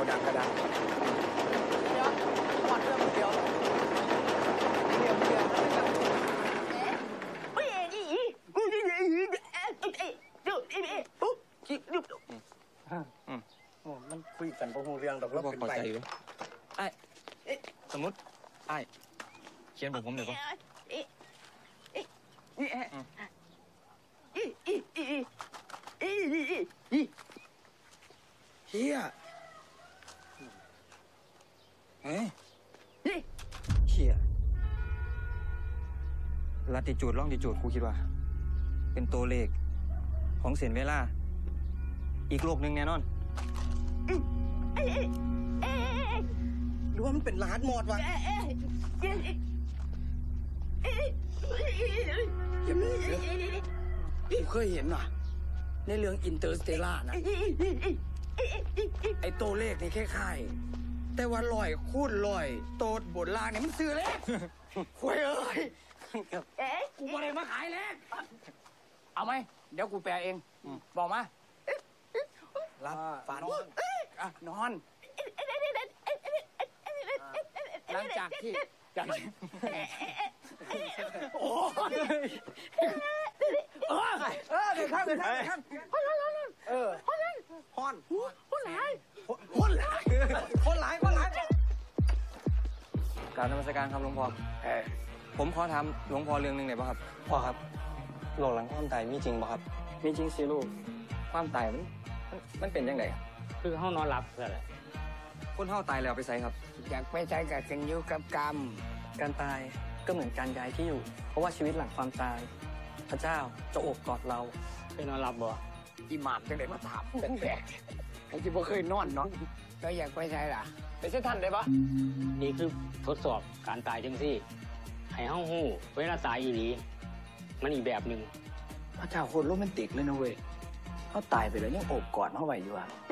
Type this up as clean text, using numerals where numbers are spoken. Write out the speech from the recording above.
ดังกระดังเดี๋ยวก่อนเรื่องเดียวเดี๋ยวมันคุยกันพงเรื่องดอกแล้วเป็นไปไอ้สมมติไอ้เขียนผมเดี๋ยวก่อนเฮียเฮ้ยเฮียลัติจูดล่องติจูดครูคิดว่า เป็นตัวเลขของเส้นเวลาอีกโลกหนึ่งแน่นอนหรือว่ามันเป็นรหัสหมดวะผมเคยเห็นว่ะในเรื่องอินเตอร์สเตล่านะไอ้ตัวเลขนี่คล้ายๆแต่ว่าลอยคูณลอยโตดบนล่างเนี่ยมันซื้อแล้วคุยเอ้ยกูมาเลยมาขายแล้วเอาไหมเดี๋ยวกูแปลเองบอกมารับฝันนอนหลังจากที่โอ้ยเดี๋ยวข้ามฮอนหลายกรารนมัสการครับหลวงพ่อผมขอถามหลวงพ่อเรื่องหนึ่งหน่อยป่ะครับพ่อครับโลกหลังความตายมีจริงป่ะครับมีจริงสิลูกความตายมันเป็นยังไงคือห้องนอนหลับนั่นแหละคนเฮาตายแล้วไปไสครับอยากไปใช้กับกันอยู่กับกรรมการตายก็เหมือนการย้ายที่อยู่ เพราะว่าชีวิตหลังความตาย พระเจ้าจะโอบกอดเราเคยนอนหลับบ่อีหมามจังเลยมาถามแปลกๆไอ้ที่บ่เคยนอนเนาะก็อยากไปใช้ล่ะไปใช้ทันได้ปะนี่คือทดสอบการตายจังซี่ให้ห้องหูเวลาตายอีหลีมันอีกแบบหนึ่งพระเจ้าโคตรโรแมนติกเลยนะเว้ยเขาตายไปแล้วยังโอบกอดเขาไว้อยู่อ่ะ